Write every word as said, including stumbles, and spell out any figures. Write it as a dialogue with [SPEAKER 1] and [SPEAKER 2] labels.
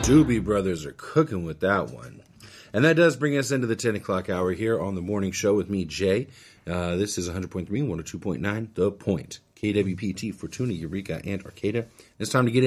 [SPEAKER 1] Doobie Brothers are cooking with that one. And that does bring us into the ten o'clock hour here on the morning show with me, Jay. Uh, this is one hundred point three, one oh two point nine, The Point. K W P T, Fortuna, Eureka, and Arcata. It's time to get in.